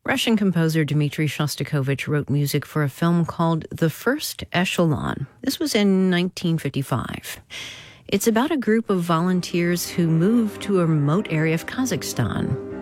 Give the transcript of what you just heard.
Russian composer Dmitri Shostakovich wrote music for a film called The First Echelon. This was in 1955. It's about a group of volunteers who moved to a remote area of Kazakhstan.